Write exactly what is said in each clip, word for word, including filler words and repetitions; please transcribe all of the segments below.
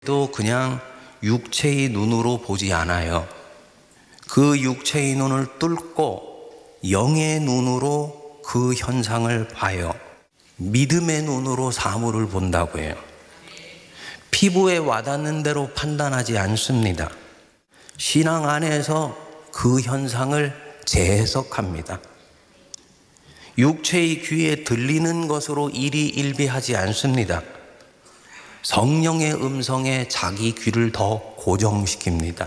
또 그냥 육체의 눈으로 보지 않아요. 그 육체의 눈을 뚫고 영의 눈으로 그 현상을 봐요. 믿음의 눈으로 사물을 본다고 해요. 피부에 와닿는 대로 판단하지 않습니다. 신앙 안에서 그 현상을 재해석합니다. 육체의 귀에 들리는 것으로 일희일비하지 않습니다. 성령의 음성에 자기 귀를 더 고정시킵니다.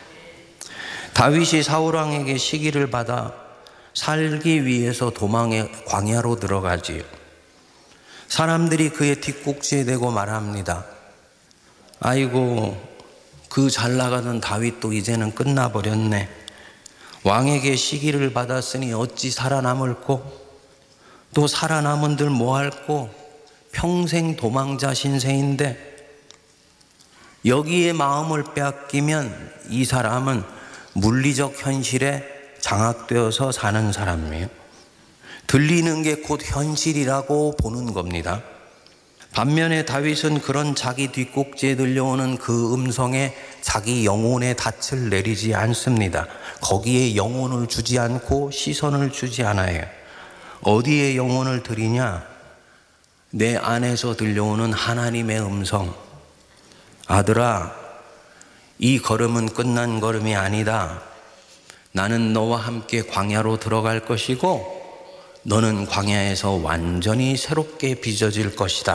다윗이 사울왕에게 시기를 받아 살기 위해서 도망의 광야로 들어가지요. 사람들이 그의 뒷꼭지에 대고 말합니다. 아이고, 그 잘 나가던 다윗도 이제는 끝나버렸네. 왕에게 시기를 받았으니 어찌 살아남을꼬? 또 살아남은들 뭐할꼬? 평생 도망자 신세인데 여기에 마음을 빼앗기면 이 사람은 물리적 현실에 장악되어서 사는 사람이에요. 들리는 게 곧 현실이라고 보는 겁니다. 반면에 다윗은 그런 자기 뒷꼭지에 들려오는 그 음성에 자기 영혼의 닻을 내리지 않습니다. 거기에 영혼을 주지 않고 시선을 주지 않아요. 어디에 영혼을 들이냐? 내 안에서 들려오는 하나님의 음성. 아들아, 이 걸음은 끝난 걸음이 아니다. 나는 너와 함께 광야로 들어갈 것이고 너는 광야에서 완전히 새롭게 빚어질 것이다.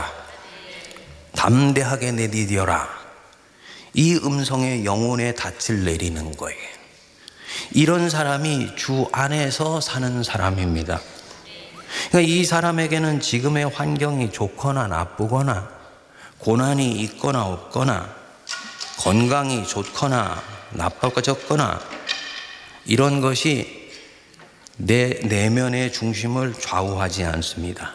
담대하게 내디뎌라. 이 음성에 영혼의 닻을 내리는 거예요. 이런 사람이 주 안에서 사는 사람입니다. 그러니까 이 사람에게는 지금의 환경이 좋거나 나쁘거나 고난이 있거나 없거나 건강이 좋거나 나빠졌거나 이런 것이 내 내면의 중심을 좌우하지 않습니다.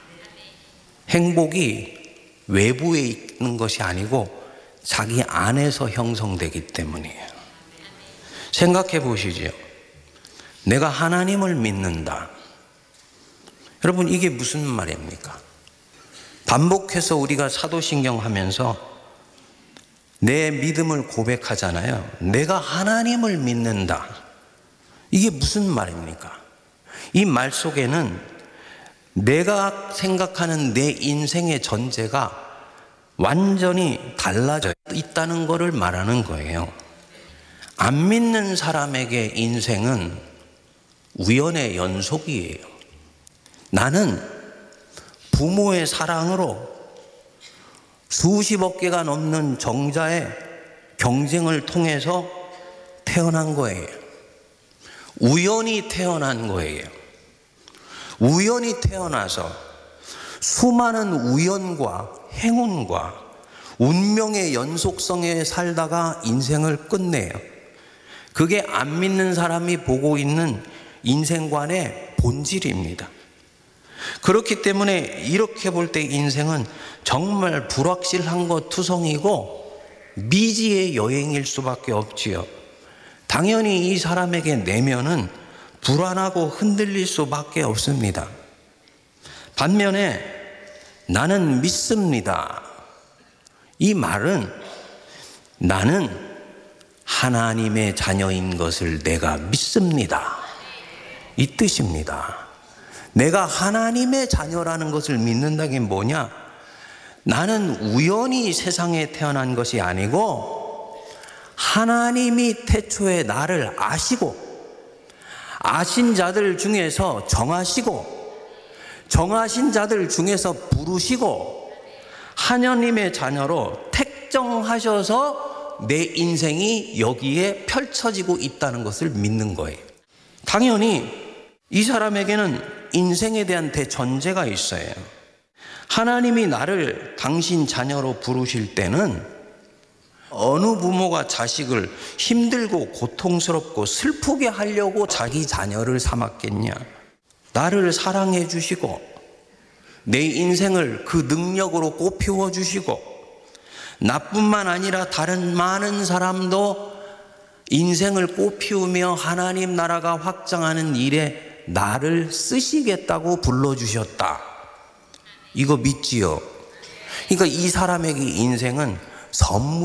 행복이 외부에 있는 것이 아니고 자기 안에서 형성되기 때문이에요. 생각해 보시죠. 내가 하나님을 믿는다. 여러분, 이게 무슨 말입니까? 반복해서 우리가 사도신경 하면서 내 믿음을 고백하잖아요. 내가 하나님을 믿는다. 이게 무슨 말입니까? 이 말 속에는 내가 생각하는 내 인생의 전제가 완전히 달라져 있다는 것을 말하는 거예요. 안 믿는 사람에게 인생은 우연의 연속이에요. 나는 부모의 사랑으로 수십억 개가 넘는 정자의 경쟁을 통해서 태어난 거예요. 우연히 태어난 거예요. 우연히 태어나서 수많은 우연과 행운과 운명의 연속성에 살다가 인생을 끝내요. 그게 안 믿는 사람이 보고 있는 인생관의 본질입니다. 그렇기 때문에 이렇게 볼 때 인생은 정말 불확실한 것 투성이고 미지의 여행일 수밖에 없지요. 당연히 이 사람에게 내면은 불안하고 흔들릴 수밖에 없습니다. 반면에 나는 믿습니다. 이 말은 나는 하나님의 자녀인 것을 내가 믿습니다. 이 뜻입니다. 내가 하나님의 자녀라는 것을 믿는다는 게 뭐냐? 나는 우연히 세상에 태어난 것이 아니고 하나님이 태초에 나를 아시고 아신 자들 중에서 정하시고 정하신 자들 중에서 부르시고 하나님의 자녀로 택정하셔서 내 인생이 여기에 펼쳐지고 있다는 것을 믿는 거예요. 당연히 이 사람에게는 인생에 대한 대전제가 있어요. 하나님이 나를 당신 자녀로 부르실 때는 어느 부모가 자식을 힘들고 고통스럽고 슬프게 하려고 자기 자녀를 삼았겠냐? 나를 사랑해 주시고 내 인생을 그 능력으로 꽃피워 주시고 나뿐만 아니라 다른 많은 사람도 인생을 꽃피우며 하나님 나라가 확장하는 일에 나를 쓰시겠다고 불러주셨다. 이거 믿지요? 그러니까 이 사람에게 인생은 선물